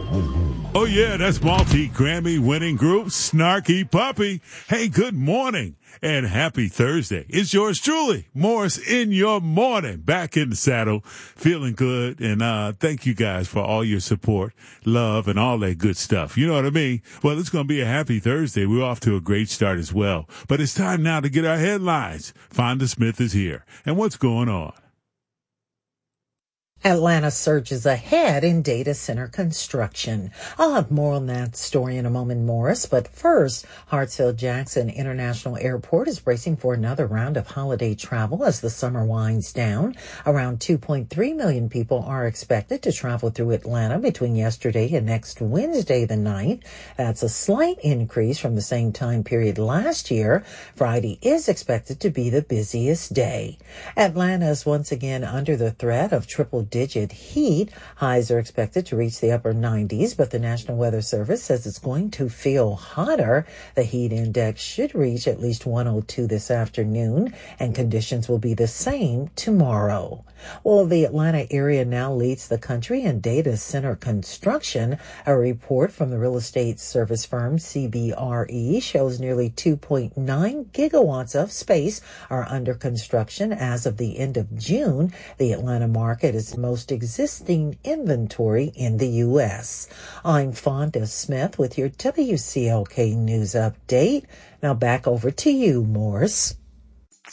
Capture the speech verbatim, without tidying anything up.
Oh, yeah, that's multi-Grammy winning group Snarky Puppy. Hey, good morning and happy Thursday. It's yours truly, Morris, in your morning, back in the saddle, feeling good. And uh thank you guys for all your support, love, and all that good stuff. You know what I mean? Well, it's going to be a happy Thursday. We're off to a great start as well. But it's time now to get our headlines. Fonda Smith is here. And what's going on? Atlanta surges ahead in data center construction. I'll have more on that story in a moment, Morris. But first, Hartsfield-Jackson International Airport is bracing for another round of holiday travel as the summer winds down. Around two point three million people are expected to travel through Atlanta between yesterday and next Wednesday the ninth. That's a slight increase from the same time period last year. Friday is expected to be the busiest day. Atlanta is once again under the threat of triple digit heat. Highs are expected to reach the upper nineties, but the National Weather Service says it's going to feel hotter. The heat index should reach at least one oh two this afternoon, and conditions will be the same tomorrow. Well, the Atlanta area now leads the country in data center construction. A report from the real estate service firm C B R E shows nearly two point nine gigawatts of space are under construction as of the end of June. The Atlanta market is most existing inventory in the U S. I'm Fonda Smith with your W C L K News Update. Now back over to you, Morris.